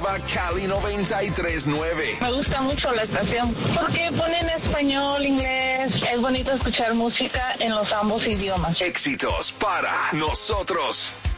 Cali 93.9. Me gusta mucho la estación porque ponen español, inglés. Es bonito escuchar música en los ambos idiomas. Éxitos para nosotros.